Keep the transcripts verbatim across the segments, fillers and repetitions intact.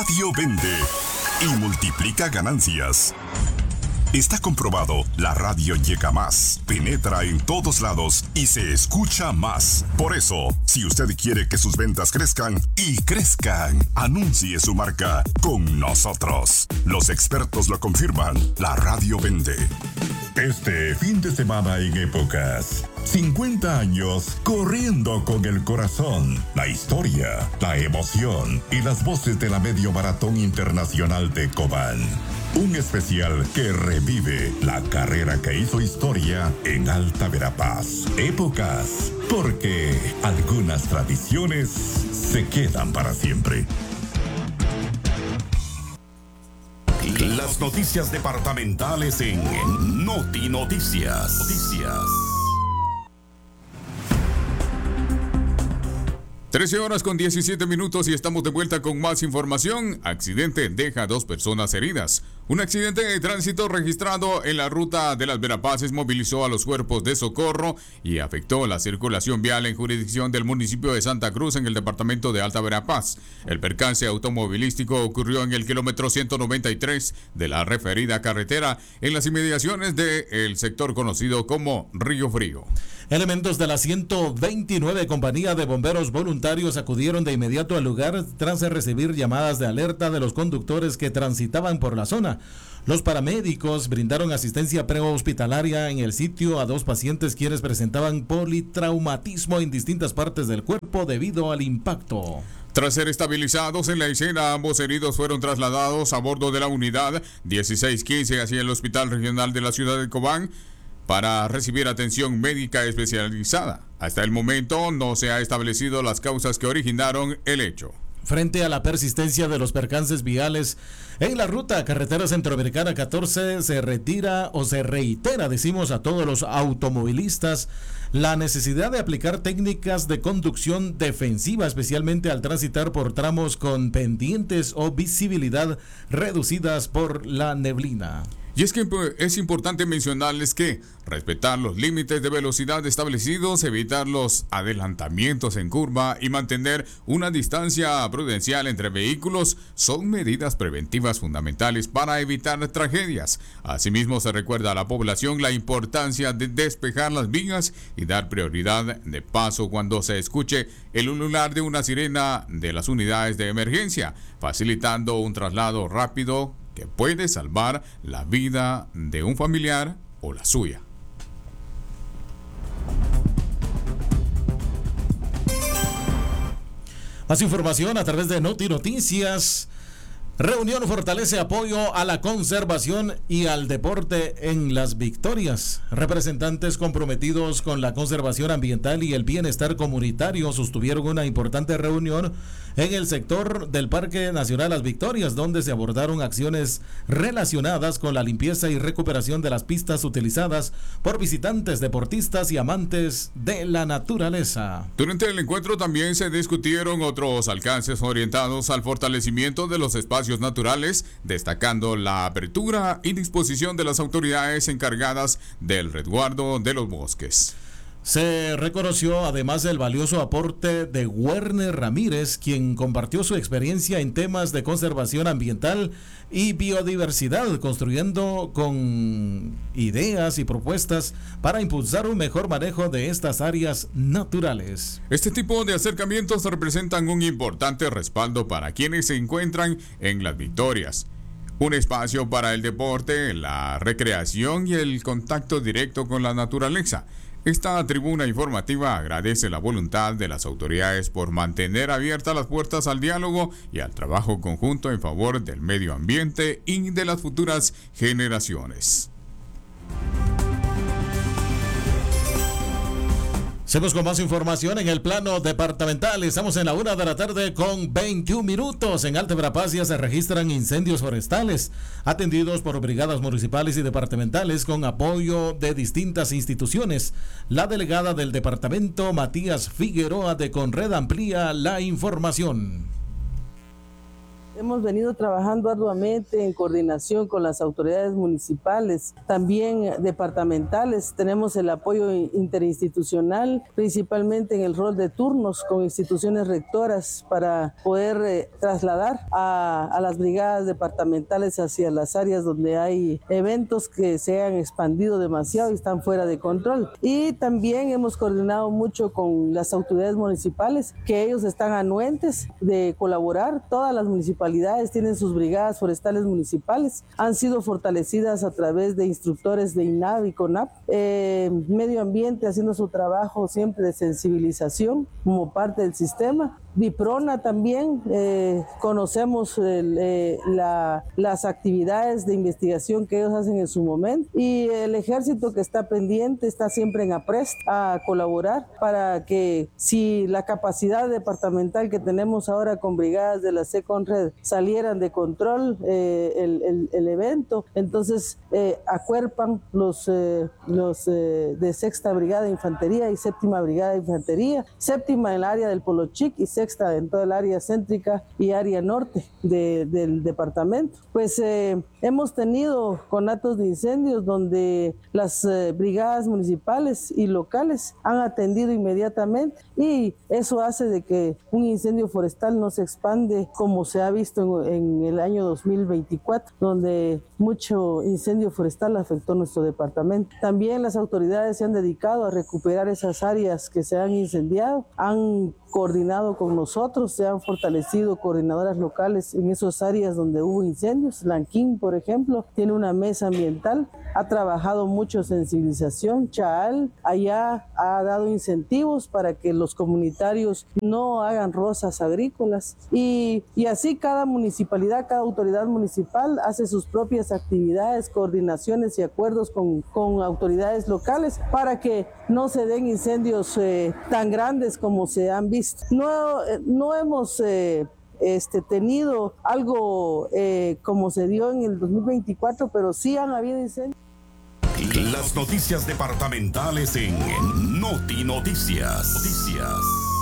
radio vende y multiplica ganancias. Está comprobado, la radio llega más, penetra en todos lados y se escucha más. Por eso, si usted quiere que sus ventas crezcan y crezcan, anuncie su marca con nosotros. Los expertos lo confirman, la radio vende. Este fin de semana en Épocas, cincuenta años corriendo con el corazón, la historia, la emoción y las voces de la Medio Maratón Internacional de Cobán. Un especial que revive la carrera que hizo historia en Alta Verapaz. Épocas, porque algunas tradiciones se quedan para siempre. Las noticias departamentales en Noti Noticias. Noticias. trece horas con diecisiete minutos y estamos de vuelta con más información. Accidente deja dos personas heridas. Un accidente de tránsito registrado en la ruta de las Verapaces movilizó a los cuerpos de socorro y afectó la circulación vial en jurisdicción del municipio de Santa Cruz en el departamento de Alta Verapaz. El percance automovilístico ocurrió en el kilómetro ciento noventa y tres de la referida carretera en las inmediaciones del sector conocido como Río Frío. Elementos de la ciento veintinueve Compañía de Bomberos Voluntarios acudieron de inmediato al lugar tras recibir llamadas de alerta de los conductores que transitaban por la zona. Los paramédicos brindaron asistencia prehospitalaria en el sitio a dos pacientes quienes presentaban politraumatismo en distintas partes del cuerpo debido al impacto. Tras ser estabilizados en la escena, ambos heridos fueron trasladados a bordo de la unidad dieciséis quince hacia el Hospital Regional de la ciudad de Cobán para recibir atención médica especializada. Hasta el momento no se ha establecido las causas que originaron el hecho. Frente a la persistencia de los percances viales en la ruta carretera centroamericana catorce, se retira o se reitera, decimos a todos los automovilistas, la necesidad de aplicar técnicas de conducción defensiva, especialmente al transitar por tramos con pendientes o visibilidad reducidas por la neblina. Y es que es importante mencionarles que respetar los límites de velocidad establecidos, evitar los adelantamientos en curva y mantener una distancia prudencial entre vehículos son medidas preventivas fundamentales para evitar tragedias. Asimismo, se recuerda a la población la importancia de despejar las vías y dar prioridad de paso cuando se escuche el ulular de una sirena de las unidades de emergencia, facilitando un traslado rápido que puede salvar la vida de un familiar o la suya. Más información a través de Noti Noticias. Reunión fortalece apoyo a la conservación y al deporte en Las Victorias. Representantes comprometidos con la conservación ambiental y el bienestar comunitario sostuvieron una importante reunión en el sector del Parque Nacional Las Victorias, donde se abordaron acciones relacionadas con la limpieza y recuperación de las pistas utilizadas por visitantes, deportistas y amantes de la naturaleza. Durante el encuentro también se discutieron otros alcances orientados al fortalecimiento de los espacios naturales, destacando la apertura y disposición de las autoridades encargadas del resguardo de los bosques. Se reconoció además el valioso aporte de Werner Ramírez, quien compartió su experiencia en temas de conservación ambiental y biodiversidad, construyendo con ideas y propuestas para impulsar un mejor manejo de estas áreas naturales. Este tipo de acercamientos representan un importante respaldo para quienes se encuentran en Las Victorias. Un espacio para el deporte, la recreación y el contacto directo con la naturaleza. Esta tribuna informativa agradece la voluntad de las autoridades por mantener abiertas las puertas al diálogo y al trabajo conjunto en favor del medio ambiente y de las futuras generaciones. Seguimos con más información en el plano departamental. Estamos en la una de la tarde con veintiún minutos. En Alta Verapaz ya se registran incendios forestales atendidos por brigadas municipales y departamentales con apoyo de distintas instituciones. La delegada del departamento, Matías Figueroa de Conred, amplía la información. Hemos venido trabajando arduamente en coordinación con las autoridades municipales, también departamentales. Tenemos el apoyo interinstitucional, principalmente en el rol de turnos con instituciones rectoras para poder eh, trasladar a, a las brigadas departamentales hacia las áreas donde hay eventos que se han expandido demasiado y están fuera de control. Y también hemos coordinado mucho con las autoridades municipales, que ellos están anuentes de colaborar. Todas las municipalidades tienen sus brigadas forestales municipales, han sido fortalecidas a través de instructores de INAV y CONAP, eh, medio ambiente haciendo su trabajo siempre de sensibilización como parte del sistema. Biprona también, eh, conocemos el, eh, la, las actividades de investigación que ellos hacen en su momento, y el ejército que está pendiente está siempre en aprest a colaborar para que si la capacidad departamental que tenemos ahora con brigadas de la SECONRED salieran de control eh, el, el, el evento, entonces eh, acuerpan los, eh, los eh, de sexta Brigada de Infantería y séptima Brigada de Infantería, séptima en el área del Polo Chic y sexta en toda el área céntrica y área norte de, del departamento. Pues eh, hemos tenido conatos de incendios donde las eh, brigadas municipales y locales han atendido inmediatamente, y eso hace de que un incendio forestal no se expande como se ha visto en, en el año dos mil veinticuatro, donde mucho incendio forestal afectó nuestro departamento. También las autoridades se han dedicado a recuperar esas áreas que se han incendiado, han coordinado con nosotros, se han fortalecido coordinadoras locales en esas áreas donde hubo incendios. Lanquín, por ejemplo, tiene una mesa ambiental, ha trabajado mucho sensibilización. Chaal allá ha dado incentivos para que los comunitarios no hagan rozas agrícolas, y, y así cada municipalidad, cada autoridad municipal hace sus propias actividades, coordinaciones y acuerdos con, con autoridades locales para que no se den incendios eh, tan grandes como se han visto. No, eh, no hemos eh, este, tenido algo eh, como se dio en el dos mil veinticuatro, pero sí han habido incendios. Las noticias departamentales en Noti Noticias. Noticias.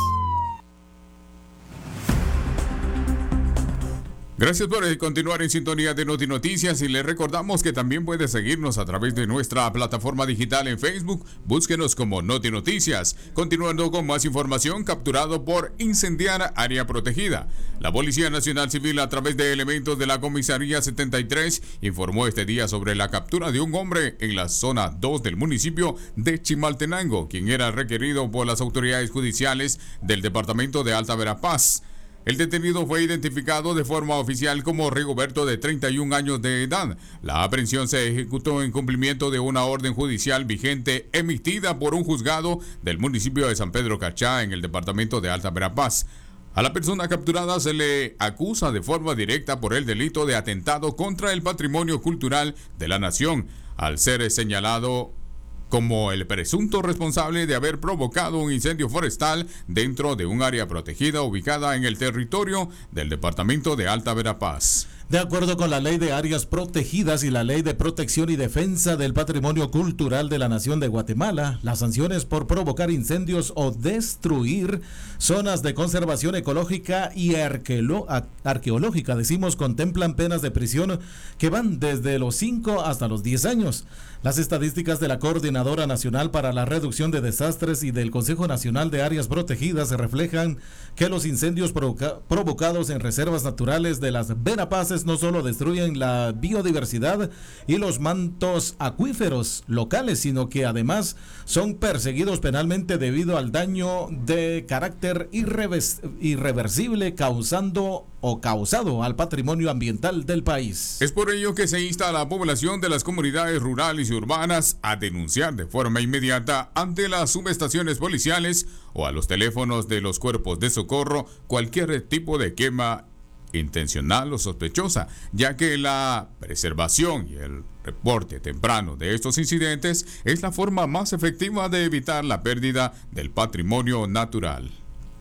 Gracias por continuar en sintonía de Noti Noticias, y les recordamos que también puede seguirnos a través de nuestra plataforma digital en Facebook. Búsquenos como Noti Noticias. Continuando con más información, capturado por incendiar área protegida. La Policía Nacional Civil, a través de elementos de la Comisaría setenta y tres, informó este día sobre la captura de un hombre en la zona dos del municipio de Chimaltenango, quien era requerido por las autoridades judiciales del departamento de Alta Verapaz. El detenido fue identificado de forma oficial como Rigoberto, de treinta y un años de edad. La aprehensión se ejecutó en cumplimiento de una orden judicial vigente emitida por un juzgado del municipio de San Pedro Cachá, en el departamento de Alta Verapaz. A la persona capturada se le acusa de forma directa por el delito de atentado contra el patrimonio cultural de la nación, al ser señalado como el presunto responsable de haber provocado un incendio forestal dentro de un área protegida ubicada en el territorio del departamento de Alta Verapaz. De acuerdo con la Ley de Áreas Protegidas y la Ley de Protección y Defensa del Patrimonio Cultural de la Nación de Guatemala, las sanciones por provocar incendios o destruir zonas de conservación ecológica y arqueolo- arqueológica, decimos, contemplan penas de prisión que van desde los cinco hasta los diez años. Las estadísticas de la Coordinadora Nacional para la Reducción de Desastres y del Consejo Nacional de Áreas Protegidas reflejan que los incendios provoca- provocados en reservas naturales de las Verapaces no solo destruyen la biodiversidad y los mantos acuíferos locales, sino que además son perseguidos penalmente debido al daño de carácter irreves- irreversible causando o causado al patrimonio ambiental del país. Es por ello que se insta a la población de las comunidades rurales y urbanas a denunciar de forma inmediata ante las subestaciones policiales o a los teléfonos de los cuerpos de socorro cualquier tipo de quema intencional o sospechosa, ya que la preservación y el reporte temprano de estos incidentes es la forma más efectiva de evitar la pérdida del patrimonio natural.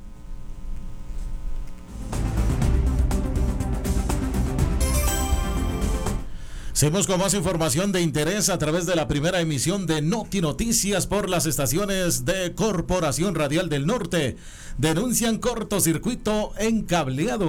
Seguimos con más información de interés a través de la primera emisión de Noti Noticias por las estaciones de Corporación Radial del Norte. Denuncian cortocircuito en cableado.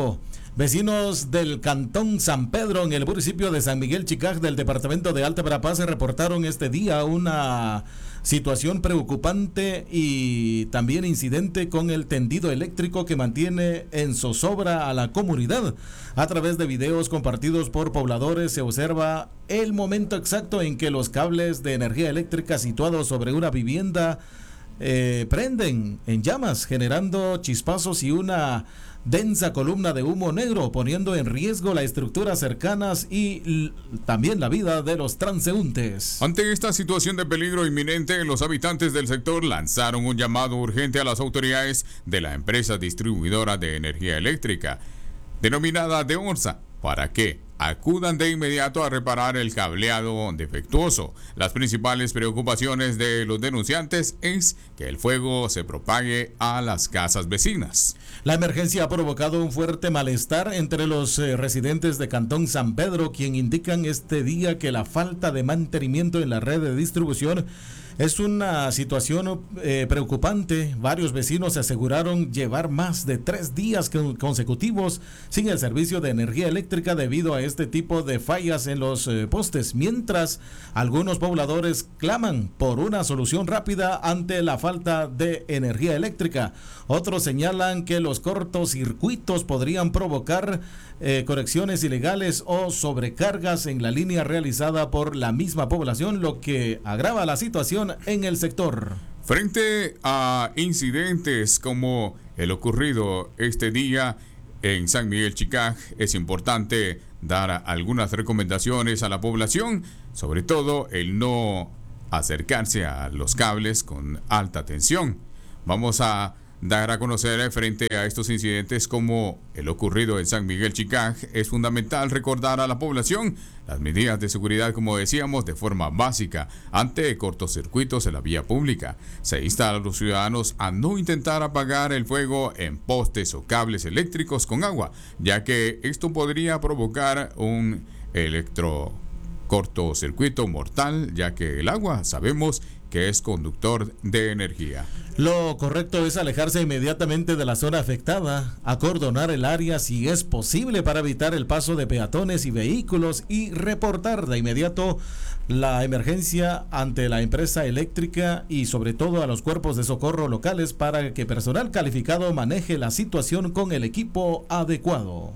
Vecinos del Cantón San Pedro en el municipio de San Miguel Chicaj del departamento de Alta Verapaz se reportaron este día una situación preocupante y también incidente con el tendido eléctrico que mantiene en zozobra a la comunidad. A través de videos compartidos por pobladores se observa el momento exacto en que los cables de energía eléctrica situados sobre una vivienda eh, prenden en llamas, generando chispazos y una densa columna de humo negro, poniendo en riesgo las estructuras cercanas y l- también la vida de los transeúntes. Ante esta situación de peligro inminente, los habitantes del sector lanzaron un llamado urgente a las autoridades de la empresa distribuidora de energía eléctrica, denominada DEORSA, para que acudan de inmediato a reparar el cableado defectuoso. Las principales preocupaciones de los denunciantes es que el fuego se propague a las casas vecinas. La emergencia ha provocado un fuerte malestar entre los eh, residentes de Cantón San Pedro, quien indican este día que la falta de mantenimiento en la red de distribución es una situación eh, preocupante. Varios vecinos se aseguraron llevar más de tres días consecutivos sin el servicio de energía eléctrica debido a este tipo de fallas en los eh, postes, mientras algunos pobladores claman por una solución rápida ante la falta de energía eléctrica. Otros señalan que los cortocircuitos podrían provocar eh, conexiones ilegales o sobrecargas en la línea realizada por la misma población, lo que agrava la situación en el sector. Frente a incidentes como el ocurrido este día en San Miguel Chicaj, es importante dar algunas recomendaciones a la población, sobre todo el no acercarse a los cables con alta tensión. Vamos a dar a conocer frente a estos incidentes como el ocurrido en San Miguel Chicaj. Es fundamental recordar a la población las medidas de seguridad, como decíamos, de forma básica ante cortocircuitos en la vía pública. Se insta a los ciudadanos a no intentar apagar el fuego en postes o cables eléctricos con agua, ya que esto podría provocar un electro cortocircuito mortal, ya que el agua sabemos que es conductor de energía. Lo correcto es alejarse inmediatamente de la zona afectada, acordonar el área si es posible para evitar el paso de peatones y vehículos y reportar de inmediato la emergencia ante la empresa eléctrica y sobre todo a los cuerpos de socorro locales para que personal calificado maneje la situación con el equipo adecuado.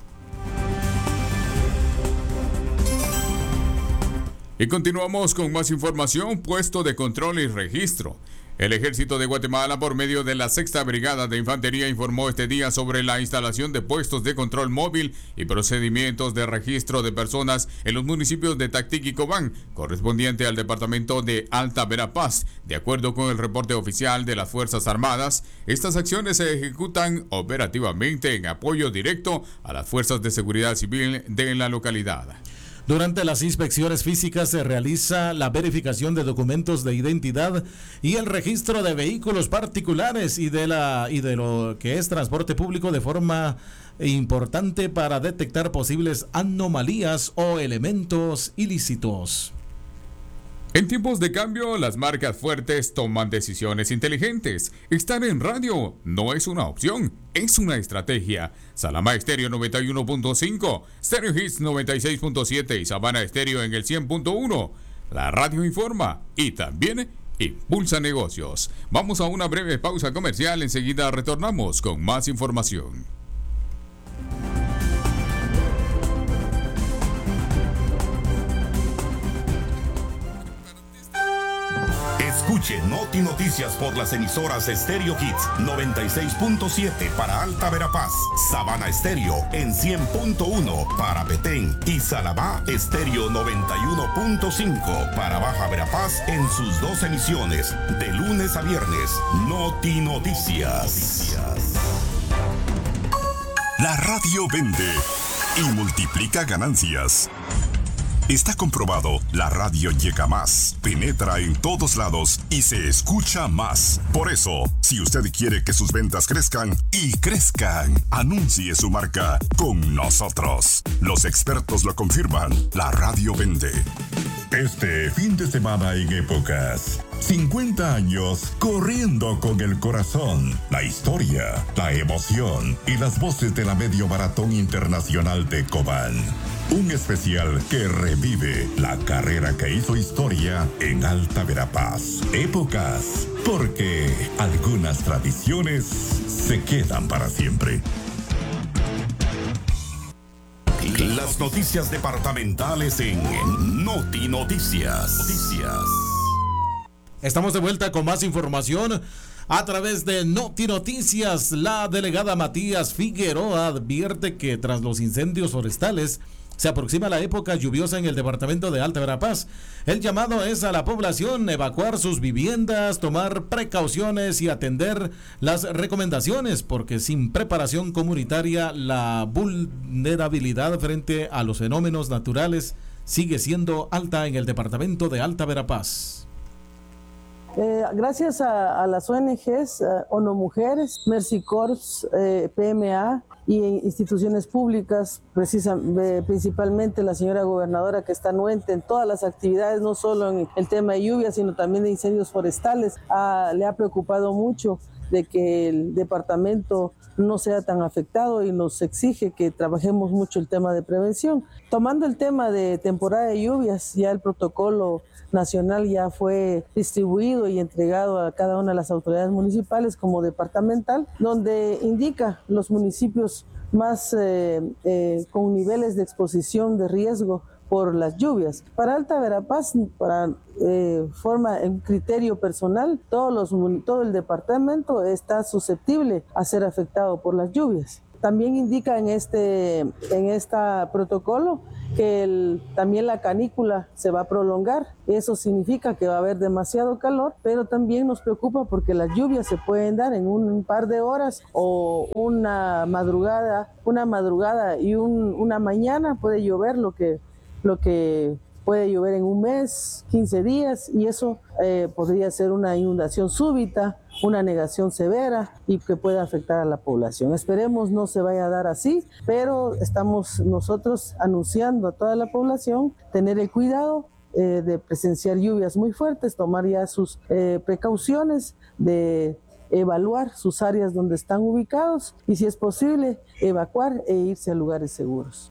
Y continuamos con más información. Puesto de control y registro. El Ejército de Guatemala, por medio de la Sexta Brigada de Infantería, informó este día sobre la instalación de puestos de control móvil y procedimientos de registro de personas en los municipios de Tactic y Cobán, correspondiente al departamento de Alta Verapaz. De acuerdo con el reporte oficial de las Fuerzas Armadas, estas acciones se ejecutan operativamente en apoyo directo a las fuerzas de seguridad civil de la localidad. Durante las inspecciones físicas se realiza la verificación de documentos de identidad y el registro de vehículos particulares y de la y de lo que es transporte público de forma importante para detectar posibles anomalías o elementos ilícitos. En tiempos de cambio, las marcas fuertes toman decisiones inteligentes. Estar en radio no es una opción, es una estrategia. Salama Estéreo noventa y uno punto cinco, Stereo Hits noventa y seis punto siete y Sabana Estéreo en el cien punto uno. La radio informa y también impulsa negocios. Vamos a una breve pausa comercial, enseguida retornamos con más información. Escuche Noti Noticias por las emisoras Stereo Hits noventa y seis punto siete para Alta Verapaz, Sabana Estéreo en cien punto uno para Petén y Salamá Estéreo noventa y uno punto cinco para Baja Verapaz en sus dos emisiones de lunes a viernes. Noti Noticias. La radio vende y multiplica ganancias. Está comprobado, la radio llega más, penetra en todos lados y se escucha más. Por eso, si usted quiere que sus ventas crezcan y crezcan, anuncie su marca con nosotros. Los expertos lo confirman, la radio vende. Este fin de semana en Épocas, cincuenta años corriendo con el corazón, la historia, la emoción y las voces de la Medio Maratón Internacional de Cobán. Un especial que revive la carrera que hizo historia en Alta Verapaz. Épocas, porque algunas tradiciones se quedan para siempre. Las noticias departamentales en Noti Noticias. Noticias. Estamos de vuelta con más información a través de Noti Noticias. La delegada Matías Figueroa advierte que tras los incendios forestales se aproxima la época lluviosa en el departamento de Alta Verapaz. El llamado es a la población evacuar sus viviendas, tomar precauciones y atender las recomendaciones, porque sin preparación comunitaria la vulnerabilidad frente a los fenómenos naturales sigue siendo alta en el departamento de Alta Verapaz. Eh, gracias a, a las O N Ges, eh, ONU Mujeres, Mercy Corps, eh, P M A y instituciones públicas, precisa, eh, principalmente la señora gobernadora, que está anuente en todas las actividades, no solo en el tema de lluvias, sino también de incendios forestales, ah, le ha preocupado mucho de que el departamento no sea tan afectado y nos exige que trabajemos mucho el tema de prevención. Tomando el tema de temporada de lluvias, ya el protocolo nacional ya fue distribuido y entregado a cada una de las autoridades municipales como departamental, donde indica los municipios más eh, eh, con niveles de exposición de riesgo por las lluvias. Para Alta Verapaz, para eh, forma en criterio personal, todos los, todo el departamento está susceptible a ser afectado por las lluvias. También indica en este, en este protocolo que el, también la canícula se va a prolongar. Eso significa que va a haber demasiado calor, pero también nos preocupa porque las lluvias se pueden dar en un par de horas o una madrugada, una madrugada y un, una mañana puede llover lo que, lo que puede llover en un mes, quince días, y eso eh, podría ser una inundación súbita, una anegación severa y que puede afectar a la población. Esperemos no se vaya a dar así, pero estamos nosotros anunciando a toda la población tener el cuidado eh, de presenciar lluvias muy fuertes, tomar ya sus eh, precauciones de evaluar sus áreas donde están ubicados y, si es posible, evacuar e irse a lugares seguros.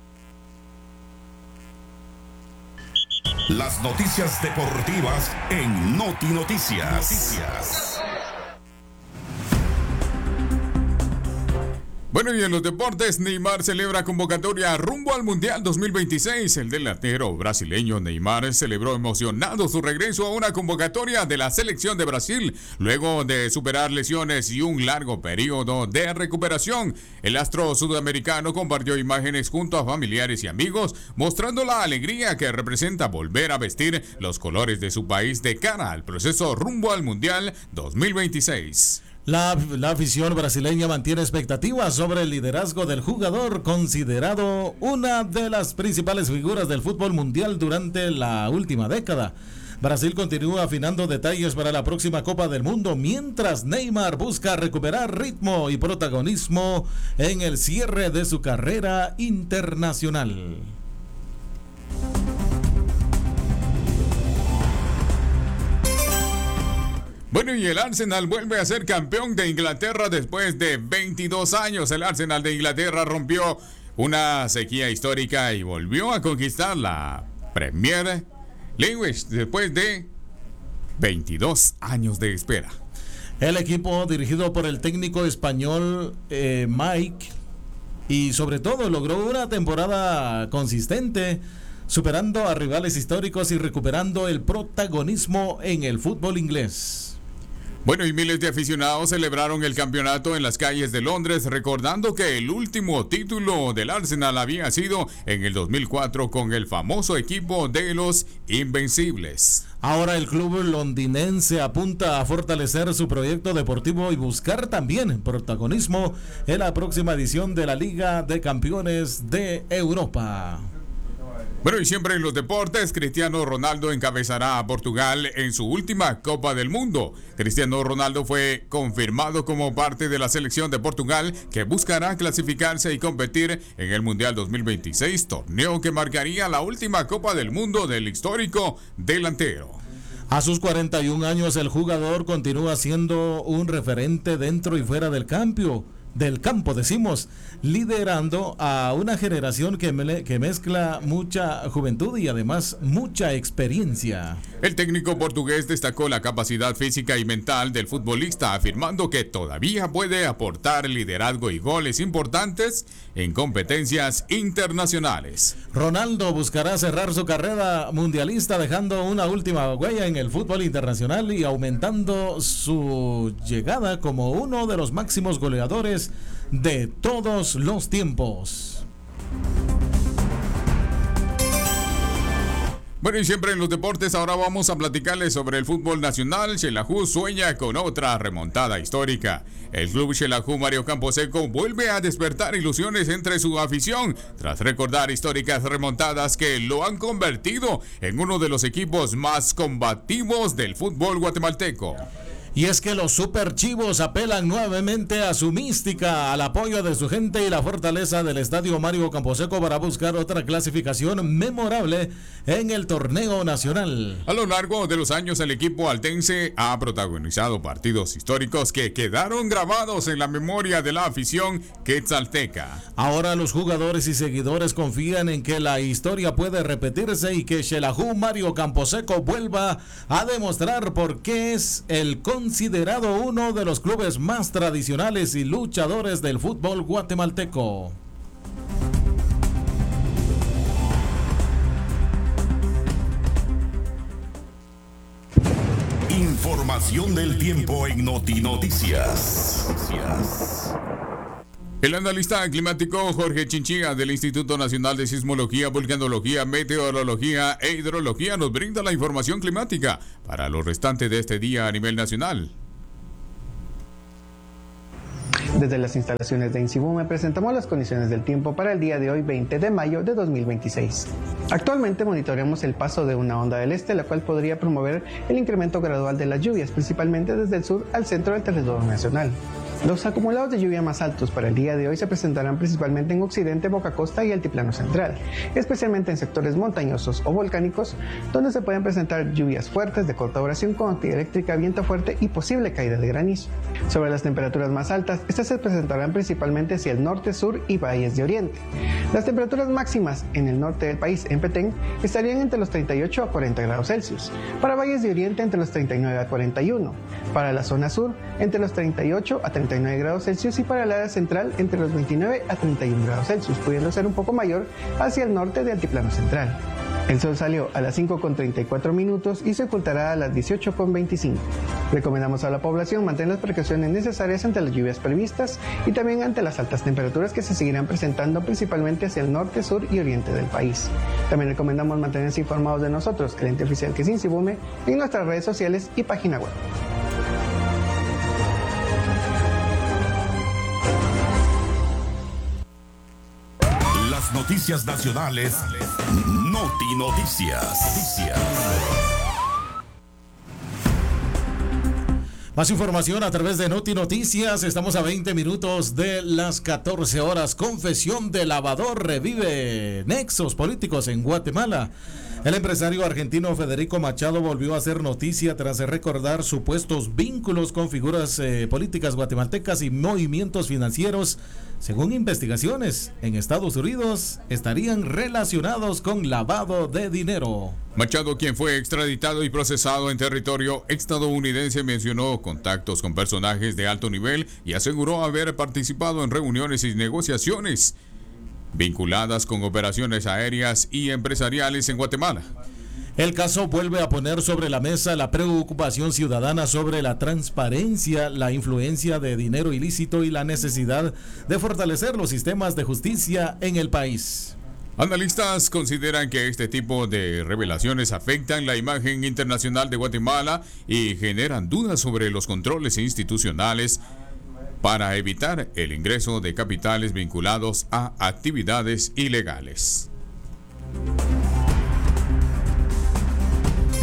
Las noticias deportivas en Noti Noticias. Noticias. Bueno, y en los deportes, Neymar celebra convocatoria rumbo al Mundial dos mil veintiséis. El delantero brasileño Neymar celebró emocionado su regreso a una convocatoria de la selección de Brasil, luego de superar lesiones y un largo periodo de recuperación. El astro sudamericano compartió imágenes junto a familiares y amigos, mostrando la alegría que representa volver a vestir los colores de su país de cara al proceso rumbo al Mundial dos mil veintiséis. La, la afición brasileña mantiene expectativas sobre el liderazgo del jugador, considerado una de las principales figuras del fútbol mundial durante la última década. Brasil continúa afinando detalles para la próxima Copa del Mundo, mientras Neymar busca recuperar ritmo y protagonismo en el cierre de su carrera internacional. Bueno, y el Arsenal vuelve a ser campeón de Inglaterra después de veintidós años. El Arsenal de Inglaterra rompió una sequía histórica y volvió a conquistar la Premier League después de veintidós años de espera. El equipo, dirigido por el técnico español eh, Mike, y sobre todo logró una temporada consistente, superando a rivales históricos y recuperando el protagonismo en el fútbol inglés. Bueno, y miles de aficionados celebraron el campeonato en las calles de Londres, recordando que el último título del Arsenal había sido en el dos mil cuatro con el famoso equipo de los Invencibles. Ahora el club londinense apunta a fortalecer su proyecto deportivo y buscar también protagonismo en la próxima edición de la Liga de Campeones de Europa. Bueno, y siempre en los deportes, Cristiano Ronaldo encabezará a Portugal en su última Copa del Mundo. Cristiano Ronaldo fue confirmado como parte de la selección de Portugal, que buscará clasificarse y competir en el Mundial dos mil veintiséis, torneo que marcaría la última Copa del Mundo del histórico delantero. A sus cuarenta y un años, el jugador continúa siendo un referente dentro y fuera del campo, del campo decimos, liderando a una generación que, me, que mezcla mucha juventud y además mucha experiencia. El técnico portugués destacó la capacidad física y mental del futbolista, afirmando que todavía puede aportar liderazgo y goles importantes en competencias internacionales. Ronaldo buscará cerrar su carrera mundialista dejando una última huella en el fútbol internacional y aumentando su llegada como uno de los máximos goleadores de todos los tiempos. Bueno, y siempre en los deportes, ahora vamos a platicarles sobre el fútbol nacional. Xelajú sueña con otra remontada histórica. El club Xelajú Mario Camposeco vuelve a despertar ilusiones entre su afición tras recordar históricas remontadas que lo han convertido en uno de los equipos más combativos del fútbol guatemalteco. Y es que los Super Chivos apelan nuevamente a su mística, al apoyo de su gente y la fortaleza del estadio Mario Camposeco para buscar otra clasificación memorable en el torneo nacional. A lo largo de los años, el equipo altense ha protagonizado partidos históricos que quedaron grabados en la memoria de la afición quetzalteca. Ahora los jugadores y seguidores confían en que la historia puede repetirse y que Xelajú Mario Camposeco vuelva a demostrar por qué es el con considerado uno de los clubes más tradicionales y luchadores del fútbol guatemalteco. Información del tiempo en Noti Noticias. El analista climático Jorge Chinchilla del Instituto Nacional de Sismología, Vulcanología, Meteorología e Hidrología nos brinda la información climática para lo restante de este día a nivel nacional. Desde las instalaciones de INSIBUME presentamos las condiciones del tiempo para el día de hoy, veinte de mayo de dos mil veintiséis. Actualmente monitoreamos el paso de una onda del este, la cual podría promover el incremento gradual de las lluvias, principalmente desde el sur al centro del territorio nacional. Los acumulados de lluvia más altos para el día de hoy se presentarán principalmente en Occidente, Boca Costa y Altiplano Central, especialmente en sectores montañosos o volcánicos, donde se pueden presentar lluvias fuertes de corta duración con actividad eléctrica, viento fuerte y posible caída de granizo. Sobre las temperaturas más altas, estas se presentarán principalmente hacia el norte, sur y valles de oriente. Las temperaturas máximas en el norte del país, en Petén, estarían entre los treinta y ocho a cuarenta grados Celsius, para valles de oriente entre los treinta y nueve a cuarenta y uno, para la zona sur entre los treinta y ocho a treinta y nueve grados Celsius y para el área central entre los veintinueve a treinta y uno grados Celsius, pudiendo ser un poco mayor hacia el norte de Altiplano Central. El sol salió a las cinco con treinta y cuatro minutos y se ocultará a las dieciocho con veinticinco. Recomendamos a la población mantener las precauciones necesarias ante las lluvias previstas y también ante las altas temperaturas que se seguirán presentando principalmente hacia el norte, sur y oriente del país. También recomendamos mantenerse informados de nosotros, el ente oficial que es INSIBUME, en nuestras redes sociales y página web. Las noticias nacionales, Noti Noticias. Más información a través de Noti Noticias. Estamos a veinte minutos de las catorce horas. Confesión de lavador revive nexos políticos en Guatemala. El empresario argentino Federico Machado volvió a hacer noticia tras recordar supuestos vínculos con figuras eh, políticas guatemaltecas y movimientos financieros. Según investigaciones en Estados Unidos, estarían relacionados con lavado de dinero. Machado, quien fue extraditado y procesado en territorio estadounidense, mencionó contactos con personajes de alto nivel y aseguró haber participado en reuniones y negociaciones vinculadas con operaciones aéreas y empresariales en Guatemala. El caso vuelve a poner sobre la mesa la preocupación ciudadana sobre la transparencia, la influencia de dinero ilícito y la necesidad de fortalecer los sistemas de justicia en el país. Analistas consideran que este tipo de revelaciones afectan la imagen internacional de Guatemala y generan dudas sobre los controles institucionales para evitar el ingreso de capitales vinculados a actividades ilegales.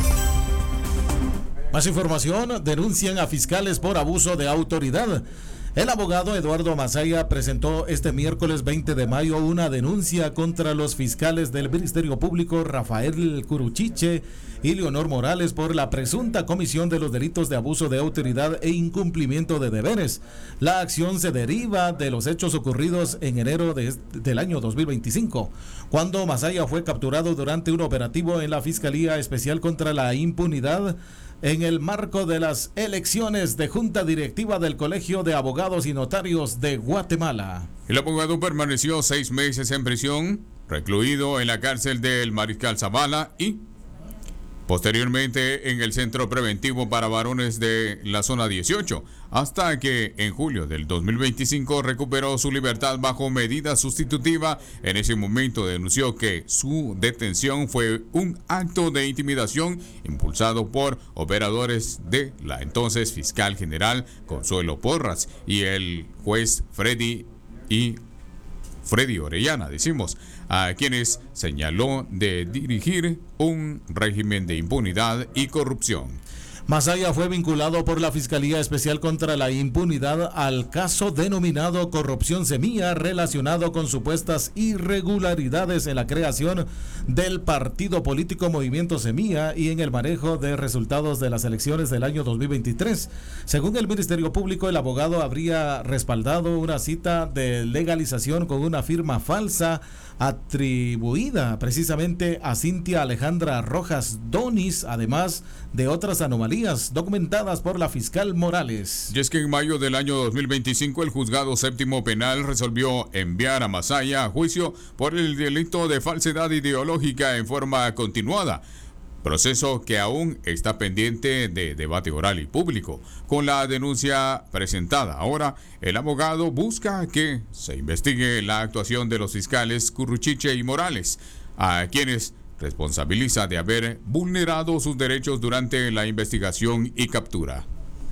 Más información, denuncian a fiscales por abuso de autoridad. El abogado Eduardo Masaya presentó este miércoles veinte de mayo una denuncia contra los fiscales del Ministerio Público Rafael Curuchiche y Leonor Morales por la presunta comisión de los delitos de abuso de autoridad e incumplimiento de deberes. La acción se deriva de los hechos ocurridos en enero de, del año dos mil veinticinco, cuando Masaya fue capturado durante un operativo en la Fiscalía Especial contra la Impunidad en el marco de las elecciones de Junta Directiva del Colegio de Abogados y Notarios de Guatemala. El abogado permaneció seis meses en prisión, recluido en la cárcel del Mariscal Zavala y posteriormente en el Centro Preventivo para Varones de la Zona dieciocho, hasta que en julio del dos mil veinticinco recuperó su libertad bajo medida sustitutiva. En ese momento denunció que su detención fue un acto de intimidación impulsado por operadores de la entonces fiscal general Consuelo Porras y el juez Freddy y Freddy Orellana, decimos, a quienes señaló de dirigir un régimen de impunidad y corrupción. Masaya fue vinculado por la Fiscalía Especial contra la Impunidad al caso denominado Corrupción Semilla, relacionado con supuestas irregularidades en la creación del partido político Movimiento Semilla y en el manejo de resultados de las elecciones del año dos mil veintitrés. Según el Ministerio Público, el abogado habría respaldado una cita de legalización con una firma falsa atribuida precisamente a Cintia Alejandra Rojas Donis, además de otras anomalías documentadas por la fiscal Morales. Y es que en mayo del año dos mil veinticinco el juzgado séptimo penal resolvió enviar a Masaya a juicio por el delito de falsedad ideológica en forma continuada, proceso que aún está pendiente de debate oral y público. Con la denuncia presentada ahora, el abogado busca que se investigue la actuación de los fiscales Curuchiche y Morales, a quienes responsabiliza de haber vulnerado sus derechos durante la investigación y captura.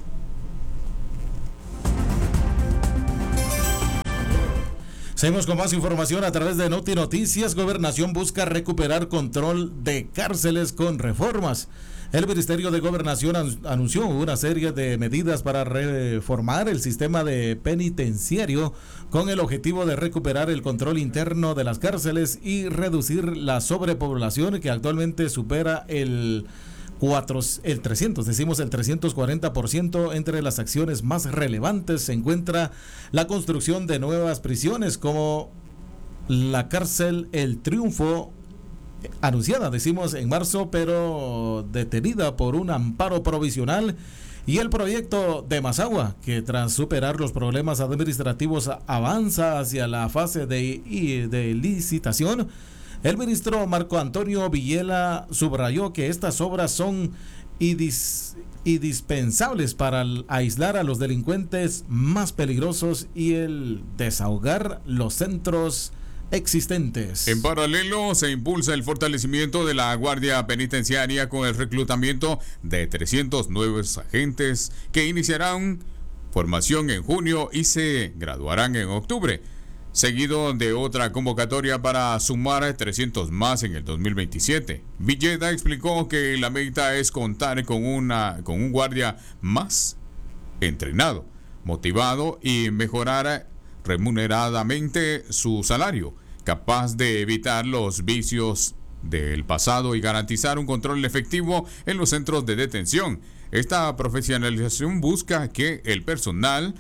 Seguimos con más información a través de Noti Noticias. Gobernación busca recuperar control de cárceles con reformas. El Ministerio de Gobernación anunció una serie de medidas para reformar el sistema de penitenciario con el objetivo de recuperar el control interno de las cárceles y reducir la sobrepoblación que actualmente supera el Cuatro, el trescientos, decimos el trescientos cuarenta por ciento. Entre las acciones más relevantes se encuentra la construcción de nuevas prisiones como la cárcel El Triunfo, anunciada, decimos, en marzo, pero detenida por un amparo provisional, y el proyecto de Mazagua, que tras superar los problemas administrativos avanza hacia la fase de, de licitación. El ministro Marco Antonio Villela subrayó que estas obras son indis, indispensables para aislar a los delincuentes más peligrosos y el desahogar los centros existentes. En paralelo, se impulsa el fortalecimiento de la Guardia Penitenciaria con el reclutamiento de trescientos nuevos agentes que iniciarán formación en junio y se graduarán en octubre, seguido de otra convocatoria para sumar trescientos más en el dos mil veintisiete. Villeda explicó que la meta es contar con, una, con un guardia más entrenado, motivado y mejorar remuneradamente su salario, capaz de evitar los vicios del pasado y garantizar un control efectivo en los centros de detención. Esta profesionalización busca que el personal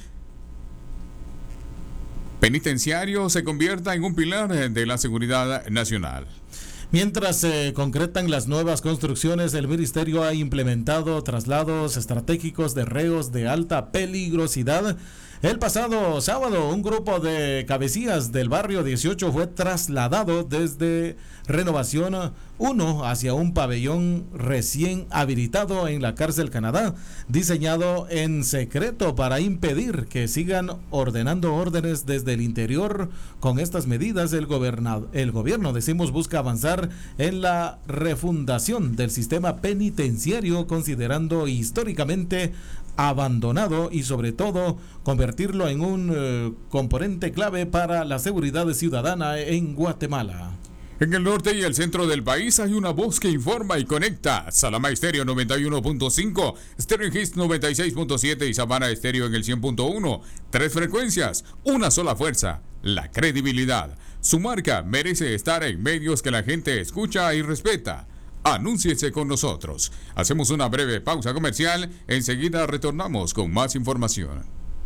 penitenciario se convierta en un pilar de la seguridad nacional. Mientras se eh, concretan las nuevas construcciones, el Ministerio ha implementado traslados estratégicos de reos de alta peligrosidad. El pasado sábado, un grupo de cabecillas del barrio dieciocho fue trasladado desde Renovación uno hacia un pabellón recién habilitado en la cárcel Canadá, diseñado en secreto para impedir que sigan ordenando órdenes desde el interior. Con estas medidas, el, gobernado, el gobierno, decimos, busca avanzar en la refundación del sistema penitenciario, considerando históricamente abandonado y sobre todo convertirlo en un eh, componente clave para la seguridad ciudadana en Guatemala. En el norte y el centro del país hay una voz que informa y conecta. Salama Estéreo noventa y uno punto cinco, Stereo Hits noventa y seis punto siete y Sabana Estéreo en el cien punto uno. Tres frecuencias, una sola fuerza, la credibilidad. Su marca merece estar en medios que la gente escucha y respeta. Anúnciese con nosotros. Hacemos una breve pausa comercial. Enseguida retornamos con más información.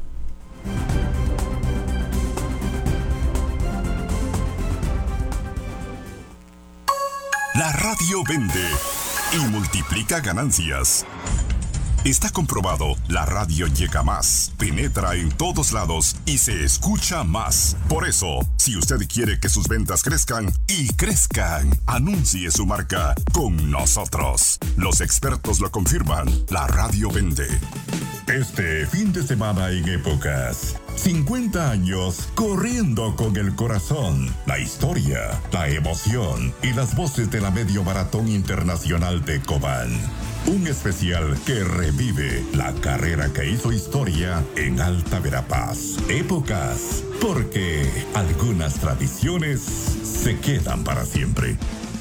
La radio vende y multiplica ganancias. Está comprobado, la radio llega más, penetra en todos lados y se escucha más. Por eso, si usted quiere que sus ventas crezcan y crezcan, anuncie su marca con nosotros. Los expertos lo confirman, la radio vende. Este fin de semana en Épocas, cincuenta años corriendo con el corazón, la historia, la emoción y las voces de la Medio Maratón Internacional de Cobán. Un especial que revive la carrera que hizo historia en Alta Verapaz. Épocas, porque algunas tradiciones se quedan para siempre.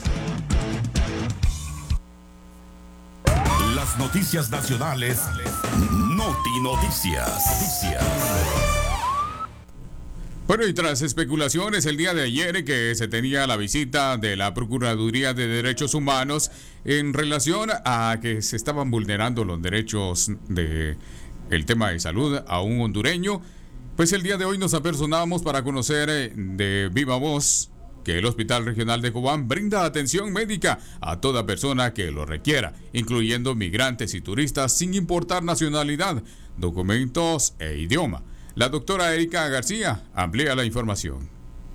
Las noticias nacionales, Noti Noticias. Bueno, y tras especulaciones el día de ayer que se tenía la visita de la Procuraduría de Derechos Humanos en relación a que se estaban vulnerando los derechos de el tema de salud a un hondureño, pues el día de hoy nos apersonamos para conocer de viva voz que el Hospital Regional de Cobán brinda atención médica a toda persona que lo requiera, incluyendo migrantes y turistas sin importar nacionalidad, documentos e idioma. La doctora Erika García amplía la información.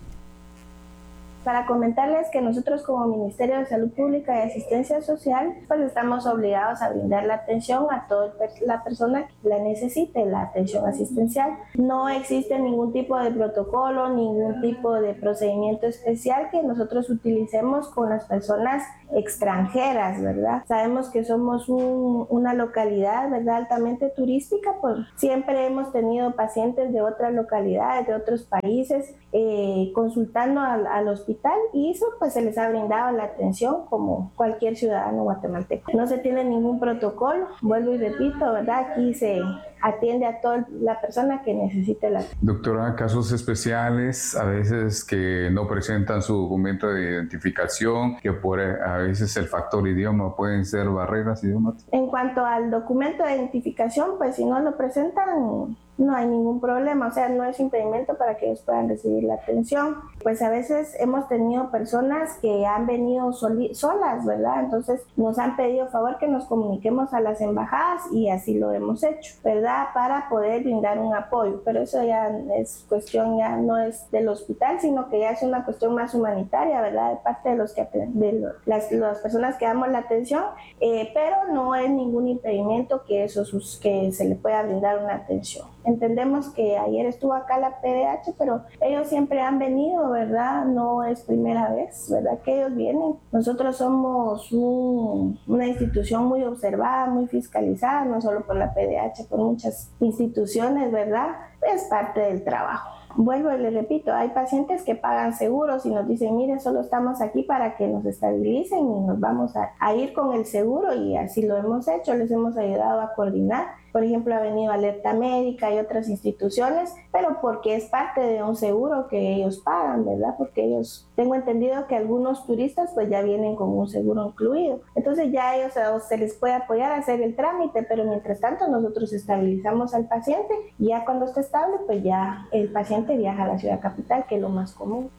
Para comentarles que nosotros como Ministerio de Salud Pública y Asistencia Social, pues estamos obligados a brindar la atención a toda la persona que la necesite, la atención asistencial. No existe ningún tipo de protocolo, ningún tipo de procedimiento especial que nosotros utilicemos con las personas extranjeras, ¿verdad? Sabemos que somos un, una localidad, ¿verdad?, altamente turística, pues siempre hemos tenido pacientes de otras localidades, de otros países, eh, consultando al, al hospital, y eso pues se les ha brindado la atención como cualquier ciudadano guatemalteco. No se tiene ningún protocolo, vuelvo y repito, ¿verdad? Aquí se atiende a toda la persona que necesite la atención. Doctora, casos especiales, a veces que no presentan su documento de identificación, que por a veces el factor idioma pueden ser barreras idiomáticas. En cuanto al documento de identificación, pues si no lo presentan, no hay ningún problema, o sea, no es impedimento para que ellos puedan recibir la atención. Pues a veces hemos tenido personas que han venido soli- solas, ¿verdad? Entonces nos han pedido favor que nos comuniquemos a las embajadas y así lo hemos hecho, ¿verdad? Para poder brindar un apoyo, pero eso ya es cuestión, ya no es del hospital, sino que ya es una cuestión más humanitaria, ¿verdad? De parte de, los que, de los, las, las personas que damos la atención, eh, pero no es ningún impedimento que, eso, que se le pueda brindar una atención. Entendemos que ayer estuvo acá la P D H, pero ellos siempre han venido, ¿verdad? No es primera vez, ¿verdad?, que ellos vienen. Nosotros somos un, una institución muy observada, muy fiscalizada, no solo por la P D H, por muchas instituciones, ¿verdad? Es parte del trabajo. Vuelvo y le repito, hay pacientes que pagan seguros y nos dicen, mire, solo estamos aquí para que nos estabilicen y nos vamos a, a ir con el seguro, y así lo hemos hecho, les hemos ayudado a coordinar. Por ejemplo, ha venido Alerta Médica y otras instituciones, pero porque es parte de un seguro que ellos pagan, ¿verdad? Porque ellos, tengo entendido que algunos turistas pues ya vienen con un seguro incluido. Entonces ya a ellos se les puede apoyar a hacer el trámite, pero mientras tanto nosotros estabilizamos al paciente y ya cuando esté estable pues ya el paciente viaja a la ciudad capital, que es lo más común.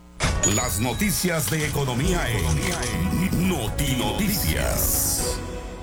Las noticias de economía en Noti Noticias.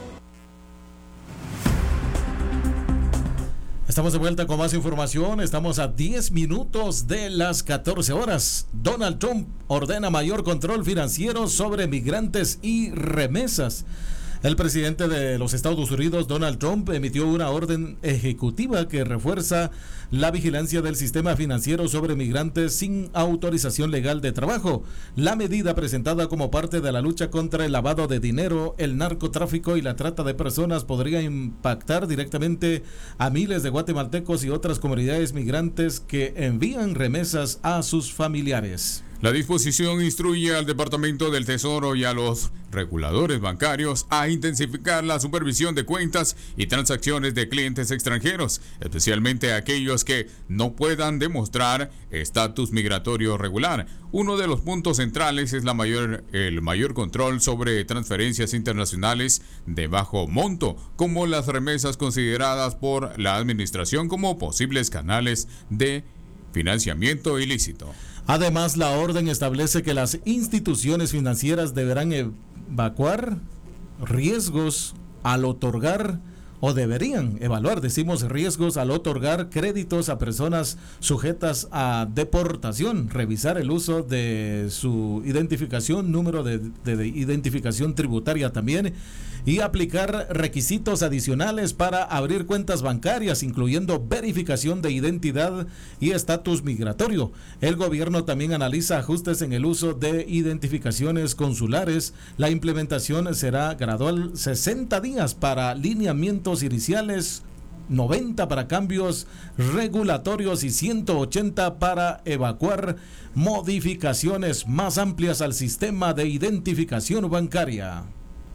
Estamos de vuelta con más información. Estamos a diez minutos de las catorce horas. Donald Trump ordena mayor control financiero sobre migrantes y remesas. El presidente de los Estados Unidos, Donald Trump, emitió una orden ejecutiva que refuerza la vigilancia del sistema financiero sobre migrantes sin autorización legal de trabajo. La medida, presentada como parte de la lucha contra el lavado de dinero, el narcotráfico y la trata de personas, podría impactar directamente a miles de guatemaltecos y otras comunidades migrantes que envían remesas a sus familiares. La disposición instruye al Departamento del Tesoro y a los reguladores bancarios a intensificar la supervisión de cuentas y transacciones de clientes extranjeros, especialmente aquellos que no puedan demostrar estatus migratorio regular. Uno de los puntos centrales es la mayor, el mayor control sobre transferencias internacionales de bajo monto, como las remesas consideradas por la administración como posibles canales de financiamiento ilícito. Además, la orden establece que las instituciones financieras deberán evacuar riesgos al otorgar o deberían evaluar, decimos, riesgos al otorgar créditos a personas sujetas a deportación, revisar el uso de su identificación, número de, de, de identificación tributaria también, y aplicar requisitos adicionales para abrir cuentas bancarias, incluyendo verificación de identidad y estatus migratorio. El gobierno también analiza ajustes en el uso de identificaciones consulares. La implementación será gradual, sesenta días para lineamientos iniciales, noventa para cambios regulatorios y ciento ochenta para evacuar modificaciones más amplias al sistema de identificación bancaria.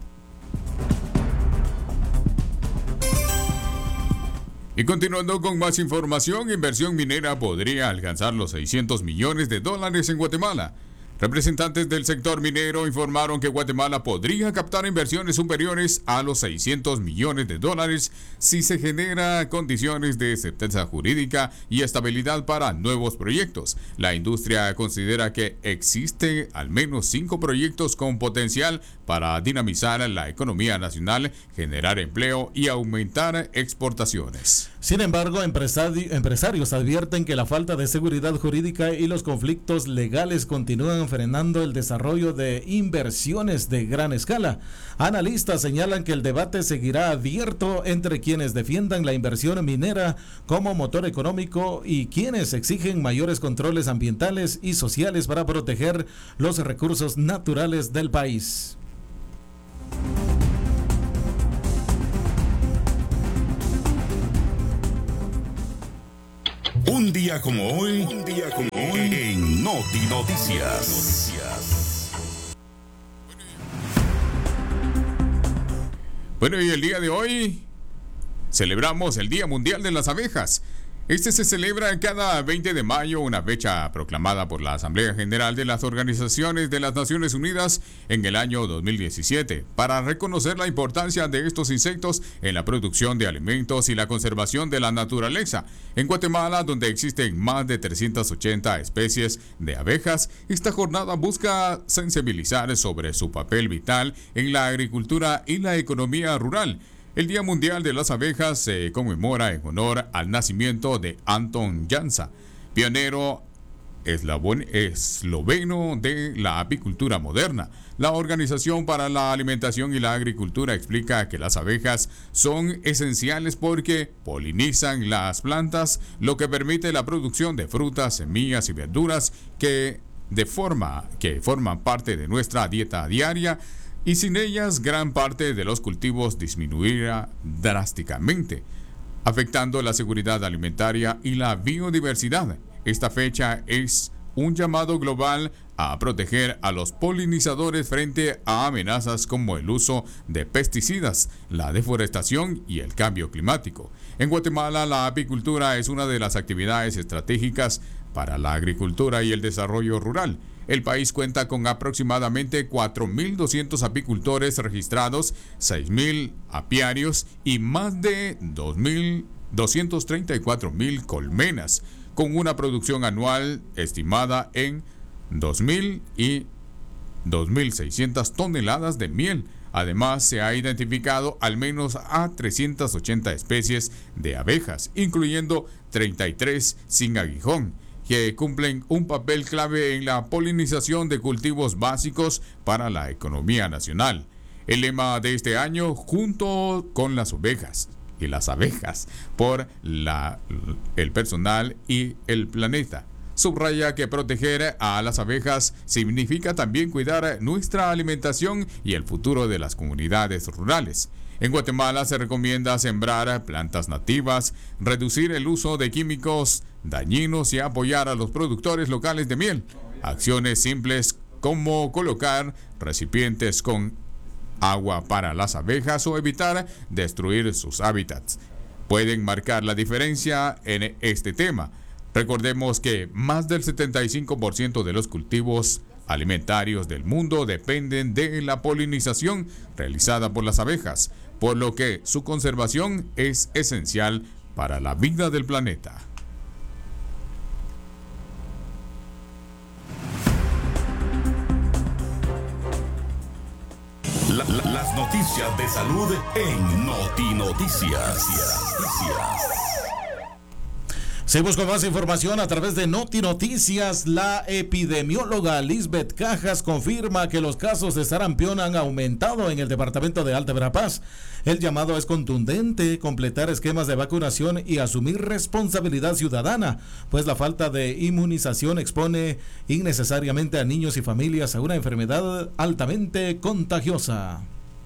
Y continuando con más información, inversión minera podría alcanzar los seiscientos millones de dólares en Guatemala. Representantes del sector minero informaron que Guatemala podría captar inversiones superiores a los seiscientos millones de dólares si se genera condiciones de certeza jurídica y estabilidad para nuevos proyectos. La industria considera que existe al menos cinco proyectos con potencial para dinamizar la economía nacional, generar empleo y aumentar exportaciones. Sin embargo, empresari- empresarios advierten que la falta de seguridad jurídica y los conflictos legales continúan frenando el desarrollo de inversiones de gran escala. Analistas señalan que el debate seguirá abierto entre quienes defiendan la inversión minera como motor económico y quienes exigen mayores controles ambientales y sociales para proteger los recursos naturales del país. Un día como hoy, un día como hoy en Noti Noticias. Bueno, y el día de hoy celebramos el Día Mundial de las Abejas. Este se celebra cada veinte de mayo, una fecha proclamada por la Asamblea General de las Organizaciones de las Naciones Unidas en el año dos mil diecisiete, para reconocer la importancia de estos insectos en la producción de alimentos y la conservación de la naturaleza. En Guatemala, donde existen más de trescientas ochenta especies de abejas, esta jornada busca sensibilizar sobre su papel vital en la agricultura y la economía rural. El Día Mundial de las Abejas se conmemora en honor al nacimiento de Anton Jansa, pionero esloveno de la apicultura moderna. La Organización para la Alimentación y la Agricultura explica que las abejas son esenciales porque polinizan las plantas, lo que permite la producción de frutas, semillas y verduras que, de forma, que forman parte de nuestra dieta diaria, y sin ellas gran parte de los cultivos disminuirá drásticamente, afectando la seguridad alimentaria y la biodiversidad. Esta fecha es un llamado global a proteger a los polinizadores frente a amenazas como el uso de pesticidas, la deforestación y el cambio climático. En Guatemala, la apicultura es una de las actividades estratégicas para la agricultura y el desarrollo rural. El país cuenta con aproximadamente cuatro mil doscientos apicultores registrados, seis mil apiarios y más de dos mil doscientos treinta y cuatro mil colmenas, con una producción anual estimada en dos mil y dos mil seiscientas toneladas de miel. Además, se ha identificado al menos a trescientas ochenta especies de abejas, incluyendo treinta y tres sin aguijón, que cumplen un papel clave en la polinización de cultivos básicos para la economía nacional. El lema de este año, junto con las ovejas y las abejas, por la, el personal y el planeta, subraya que proteger a las abejas significa también cuidar nuestra alimentación y el futuro de las comunidades rurales. En Guatemala se recomienda sembrar plantas nativas, reducir el uso de químicos dañinos y apoyar a los productores locales de miel. acciones simples como colocar recipientes con agua para las abejas o evitar destruir sus hábitats pueden marcar la diferencia en este tema. Recordemos que más del setenta y cinco por ciento de los cultivos alimentarios del mundo dependen de la polinización realizada por las abejas, por lo que su conservación es esencial para la vida del planeta. La, la, las noticias de salud en Noti Noticias. Seguimos con más información a través de Noti Noticias. La epidemióloga Lisbeth Cajas confirma que los casos de sarampión han aumentado en el departamento de Alta Verapaz. El llamado es contundente: completar esquemas de vacunación y asumir responsabilidad ciudadana, pues la falta de inmunización expone innecesariamente a niños y familias a una enfermedad altamente contagiosa.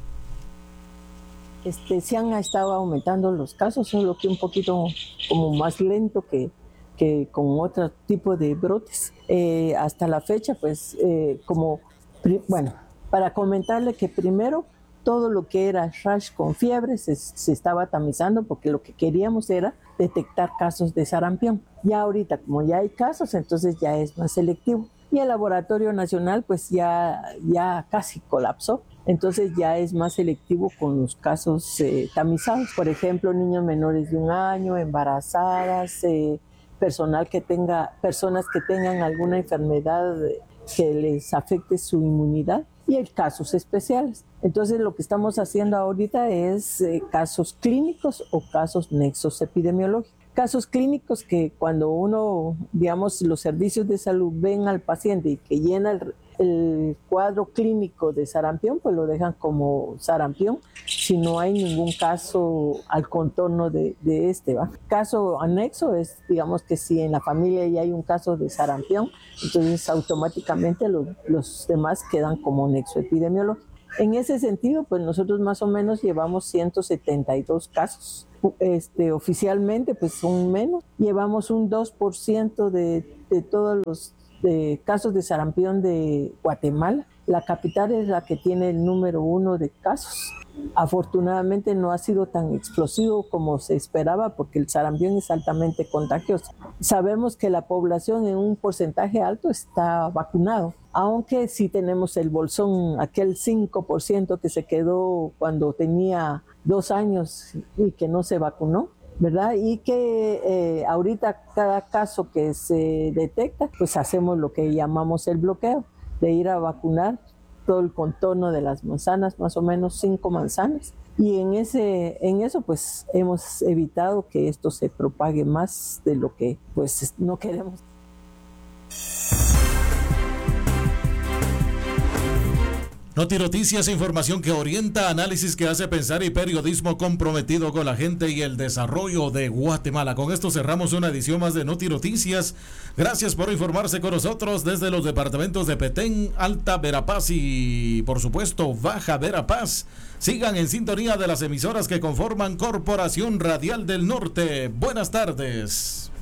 Este, se han estado aumentando los casos, solo que un poquito como más lento que, que con otro tipo de brotes. Eh, hasta la fecha, pues, eh, como, bueno, para comentarle que primero todo lo que era rash con fiebre se, se estaba tamizando, porque lo que queríamos era detectar casos de sarampión. Ya ahorita, como ya hay casos, entonces ya es más selectivo. Y el Laboratorio Nacional, pues, ya, ya casi colapsó. Entonces ya es más selectivo con los casos eh, tamizados. Por ejemplo, niños menores de un año, embarazadas, eh, personal que tenga, personas que tengan alguna enfermedad que les afecte su inmunidad, y en casos especiales. Entonces lo que estamos haciendo ahorita es eh, casos clínicos o casos nexos epidemiológicos. Casos clínicos que cuando uno, digamos, los servicios de salud ven al paciente y que llena el, el cuadro clínico de sarampión, pues lo dejan como sarampión, si no hay ningún caso al contorno de, de este, ¿va? Caso anexo es, digamos, que si en la familia ya hay un caso de sarampión, entonces automáticamente los, los demás quedan como nexo epidemiológico. En ese sentido, pues nosotros más o menos llevamos ciento setenta y dos casos. Este, oficialmente, pues son menos. Llevamos un dos por ciento de, de todos los de casos de sarampión de Guatemala. La capital es la que tiene el número uno de casos. Afortunadamente no ha sido tan explosivo como se esperaba, porque el sarampión es altamente contagioso. Sabemos que la población en un porcentaje alto está vacunado, aunque sí tenemos el bolsón, aquel cinco por ciento que se quedó cuando tenía dos años y que no se vacunó, ¿verdad? Y que eh, ahorita cada caso que se detecta, pues hacemos lo que llamamos el bloqueo, de ir a vacunar todo el contorno de las manzanas, más o menos cinco manzanas. Y en, ese, en eso pues hemos evitado que esto se propague más de lo que pues no queremos. Noti Noticias, información que orienta, análisis que hace pensar y periodismo comprometido con la gente y el desarrollo de Guatemala. Con esto cerramos una edición más de Noti Noticias. Gracias por informarse con nosotros desde los departamentos de Petén, Alta Verapaz y, por supuesto, Baja Verapaz. Sigan en sintonía de las emisoras que conforman Corporación Radial del Norte. Buenas tardes.